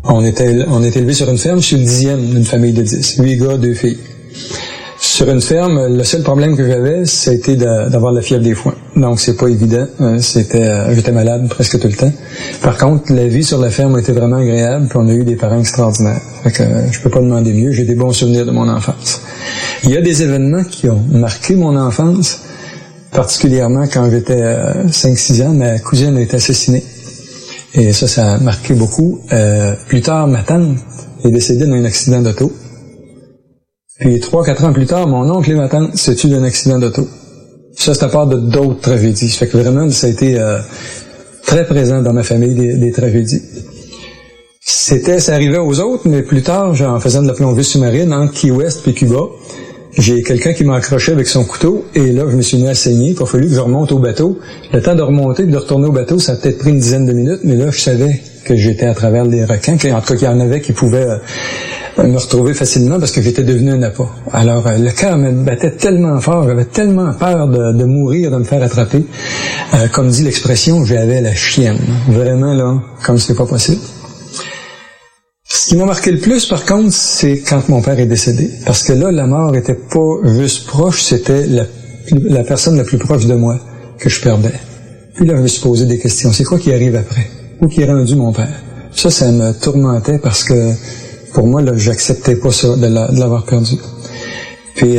On était élevé sur une ferme, je suis le 10e d'une famille de 10, 8 gars, 2 filles. Sur une ferme, le seul problème que j'avais, c'était d'avoir la fièvre des foins. Donc, c'est pas évident. J'étais malade presque tout le temps. Par contre, la vie sur la ferme était vraiment agréable, puis on a eu des parents extraordinaires. Fait que je peux pas demander mieux. J'ai des bons souvenirs de mon enfance. Il y a des événements qui ont marqué mon enfance, particulièrement quand j'étais 5-6 ans, ma cousine a été assassinée. Et ça a marqué beaucoup. Plus tard, ma tante est décédée d'un accident d'auto. Puis 3-4 ans plus tard, mon oncle et ma tante se tuent d'un accident d'auto. Ça, c'est à part de d'autres tragédies. Ça fait que vraiment, ça a été très présent dans ma famille, des tragédies. Ça arrivait aux autres, mais plus tard, en faisant de la plongée sous-marine entre Key West et Cuba, j'ai quelqu'un qui m'a accroché avec son couteau, et là, je me suis mis à saigner. Il a fallu que je remonte au bateau. Le temps de remonter et de retourner au bateau, ça a peut-être pris une dizaine de minutes, mais là, je savais que j'étais à travers les requins, en tout cas, qu'il y en avait qui pouvaient me retrouver facilement parce que j'étais devenu un appât. Alors, le cœur me battait tellement fort, j'avais tellement peur de mourir, de me faire attraper. Comme dit l'expression, j'avais la chienne. Vraiment, là, comme c'est pas possible. Ce qui m'a marqué le plus, par contre, c'est quand mon père est décédé. Parce que là, la mort était pas juste proche, c'était la personne la plus proche de moi que je perdais. Puis là, je me suis posé des questions. C'est quoi qui arrive après? Où qui est rendu mon père? Ça me tourmentait parce que pour moi, là, j'acceptais pas ça, de l'avoir perdu. Puis,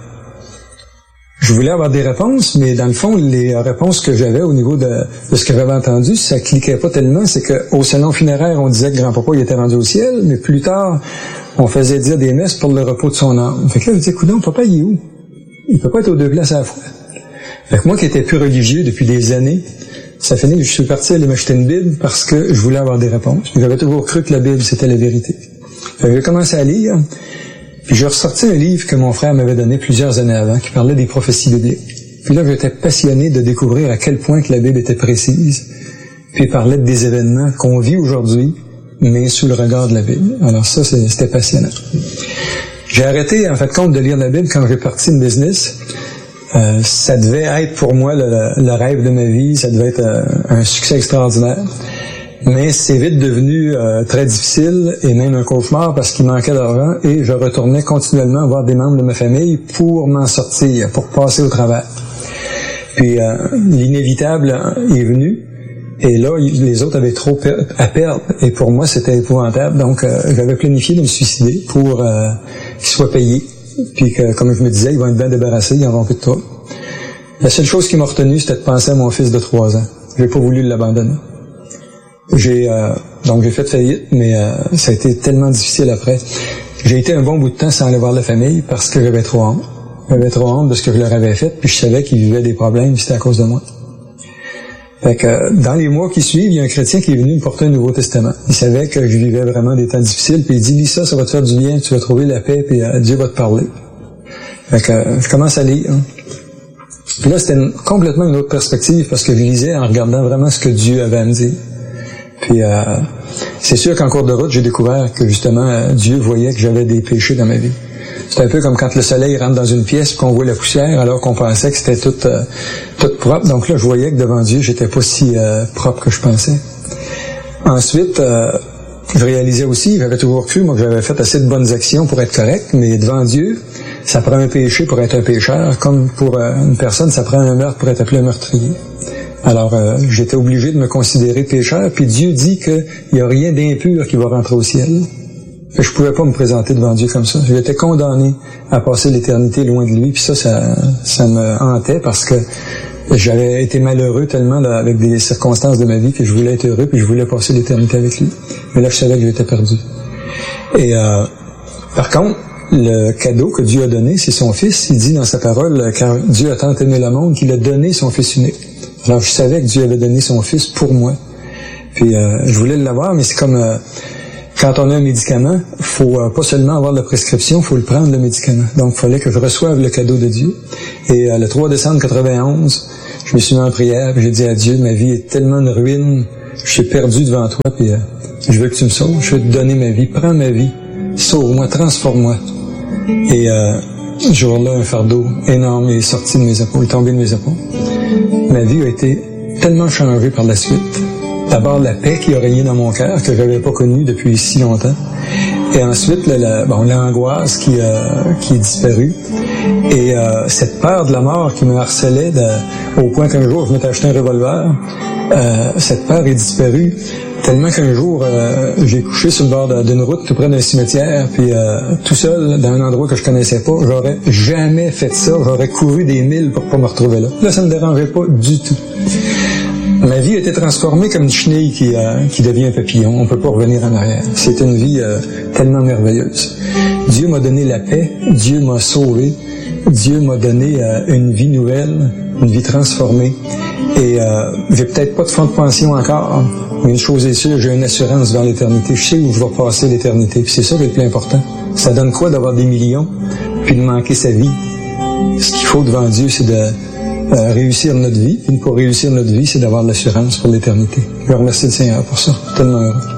je voulais avoir des réponses, mais dans le fond, les réponses que j'avais au niveau de ce que j'avais entendu, ça cliquait pas tellement. C'est qu'au salon funéraire, on disait que grand-papa, il était rendu au ciel, mais plus tard, on faisait dire des messes pour le repos de son âme. Fait que là, je disais, coudonc, papa, il est où? Il peut pas être aux deux places à la fois. Fait que moi, qui étais plus religieux depuis des années, ça finit que je suis parti aller m'acheter une Bible parce que je voulais avoir des réponses. J'avais toujours cru que la Bible, c'était la vérité. J'ai commencé à lire, puis j'ai ressorti un livre que mon frère m'avait donné plusieurs années avant, qui parlait des prophéties bibliques. Puis là, j'étais passionné de découvrir à quel point que la Bible était précise, puis il parlait des événements qu'on vit aujourd'hui, mais sous le regard de la Bible. Alors ça, c'était passionnant. J'ai arrêté, en fait, compte de lire la Bible quand j'ai parti une business. Ça devait être pour moi le rêve de ma vie, ça devait être un succès extraordinaire. Mais c'est vite devenu très difficile et même un cauchemar parce qu'il manquait d'argent et je retournais continuellement voir des membres de ma famille pour m'en sortir, pour passer au travers. Puis l'inévitable est venu et là, les autres avaient trop à perdre et pour moi, c'était épouvantable. Donc, j'avais planifié de me suicider pour qu'il soit payé. Puis que, comme je me disais, ils vont être bien débarrassés, ils n'auront plus de toi. La seule chose qui m'a retenu, c'était de penser à mon fils de 3 ans. J'ai pas voulu l'abandonner. Donc j'ai fait faillite, mais ça a été tellement difficile après. J'ai été un bon bout de temps sans aller voir la famille parce que j'avais trop honte. J'avais trop honte de ce que je leur avais fait, puis je savais qu'ils vivaient des problèmes, c'était à cause de moi. Fait que dans les mois qui suivent, il y a un chrétien qui est venu me porter un Nouveau Testament. Il savait que je vivais vraiment des temps difficiles, puis il dit, lis ça, ça va te faire du bien, tu vas trouver la paix, puis Dieu va te parler. Fait que je commence à lire. Puis là, c'était complètement une autre perspective parce que je lisais en regardant vraiment ce que Dieu avait à me dire. Puis c'est sûr qu'en cours de route, j'ai découvert que justement Dieu voyait que j'avais des péchés dans ma vie. C'est un peu comme quand le soleil rentre dans une pièce et qu'on voit la poussière alors qu'on pensait que c'était tout propre. Donc là, je voyais que devant Dieu, j'étais pas si propre que je pensais. Ensuite, je réalisais aussi, j'avais toujours cru, moi, que j'avais fait assez de bonnes actions pour être correct, mais devant Dieu, ça prend un péché pour être un pécheur, comme pour une personne, ça prend un meurtre pour être appelé un meurtrier. Alors, j'étais obligé de me considérer pécheur, puis Dieu dit qu'il n'y a rien d'impur qui va rentrer au ciel. Je pouvais pas me présenter devant Dieu comme ça. J'étais condamné à passer l'éternité loin de lui, puis ça me hantait parce que j'avais été malheureux tellement là, avec des circonstances de ma vie que je voulais être heureux, puis je voulais passer l'éternité avec lui. Mais là, je savais que j'étais perdu. Et par contre, le cadeau que Dieu a donné, c'est son Fils. Il dit dans sa parole, car Dieu a tant aimé le monde qu'il a donné son Fils unique. Alors, je savais que Dieu avait donné son Fils pour moi. Puis, je voulais l'avoir, mais c'est comme quand on a un médicament, faut pas seulement avoir la prescription, faut le prendre, le médicament. Donc, il fallait que je reçoive le cadeau de Dieu. Et le 3 décembre 91, je me suis mis en prière, puis j'ai dit à Dieu, ma vie est tellement une ruine, je suis perdu devant toi, puis je veux que tu me sauves, je veux te donner ma vie, prends ma vie, sauve-moi, transforme-moi. Et ce jour-là, un fardeau énorme est sorti de mes épaules, est tombé de mes épaules. Ma vie a été tellement changée par la suite, D'abord, la paix qui a régné dans mon cœur, que j'avais pas connue depuis si longtemps. Et ensuite, l'angoisse qui est disparue. Et cette peur de la mort qui me harcelait au point qu'un jour, je m'étais acheté un revolver. Cette peur est disparue. Tellement qu'un jour, j'ai couché sur le bord d'une route tout près d'un cimetière, puis tout seul, dans un endroit que je connaissais pas. J'aurais jamais fait ça. J'aurais couru des milles pour pas me retrouver là. Là, ça me dérangeait pas du tout. Ma vie a été transformée comme une chenille qui devient un papillon. On peut pas revenir en arrière. C'est une vie tellement merveilleuse. Dieu m'a donné la paix. Dieu m'a sauvé. Dieu m'a donné une vie nouvelle, une vie transformée. Et j'ai peut-être pas de fonds de pension encore, mais une chose est sûre, j'ai une assurance vers l'éternité. Je sais où je vais passer l'éternité. Puis c'est ça qui est le plus important. Ça donne quoi d'avoir des millions, puis de manquer sa vie? Ce qu'il faut devant Dieu, c'est de réussir notre vie. Et pour réussir notre vie, c'est d'avoir de l'assurance pour l'éternité. Je remercie le Seigneur pour ça. Tellement heureux.